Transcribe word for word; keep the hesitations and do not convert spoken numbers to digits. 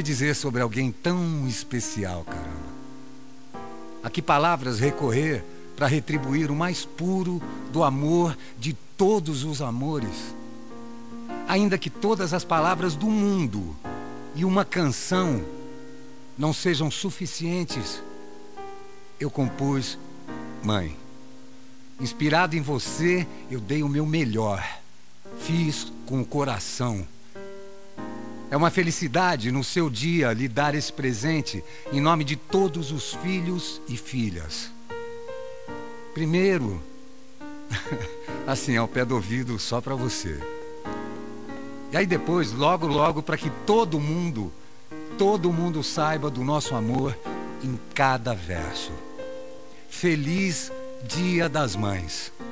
que dizer sobre alguém tão especial, caramba? A que palavras recorrer para retribuir o mais puro do amor de todos os amores? Ainda que todas as palavras do mundo e uma canção não sejam suficientes, eu compus Mãe. Inspirado em você, eu dei o meu melhor. Fiz com o coração. É uma felicidade no seu dia lhe dar esse presente em nome de todos os filhos e filhas. Primeiro, assim, ao pé do ouvido, só para você. E aí depois, logo, logo, para que todo mundo, todo mundo saiba do nosso amor em cada verso. Feliz Dia das Mães.